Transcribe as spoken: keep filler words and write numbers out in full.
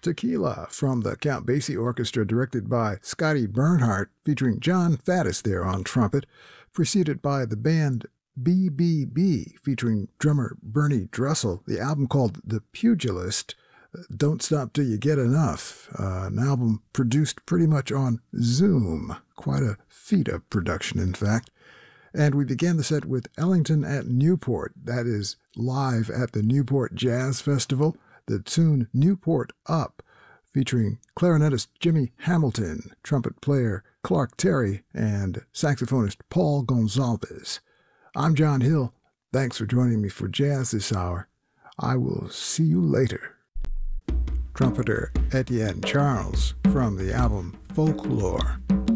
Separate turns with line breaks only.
Tequila from the Count Basie Orchestra, directed by Scotty Bernhardt, featuring John Faddis there on trumpet, preceded by the band B B B, featuring drummer Bernie Drussel, the album called The Pugilist, Don't Stop Till You Get Enough, uh, an album produced pretty much on Zoom, quite a feat of production, in fact. And we began the set with Ellington at Newport, that is live at the Newport Jazz Festival, the tune Newport Up, featuring clarinetist Jimmy Hamilton, trumpet player Clark Terry, and saxophonist Paul Gonzalez. I'm John Hill. Thanks for joining me for jazz this hour. I will see you later. Trumpeter Etienne Charles from the album Folklore.